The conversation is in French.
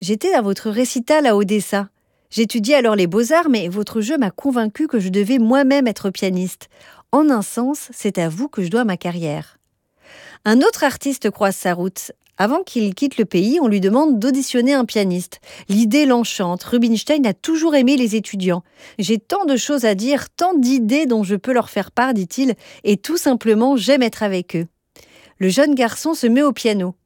J'étais à votre récital à Odessa. J'étudiais alors les beaux-arts, mais votre jeu m'a convaincu que je devais moi-même être pianiste. En un sens, c'est à vous que je dois ma carrière. Un autre artiste croise sa route. Avant qu'il quitte le pays, on lui demande d'auditionner un pianiste. L'idée l'enchante. Rubinstein a toujours aimé les étudiants. J'ai tant de choses à dire, tant d'idées dont je peux leur faire part, dit-il, et tout simplement, j'aime être avec eux. Le jeune garçon se met au piano.